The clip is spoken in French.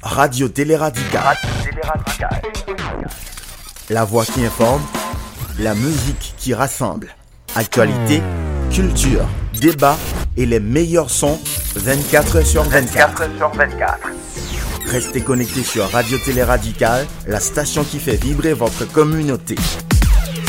Radio Télé Radical. La voix qui informe, la musique qui rassemble. Actualité, culture, débat et les meilleurs sons 24h sur 24. Restez connectés sur Radio Télé Radical, la station qui fait vibrer votre communauté.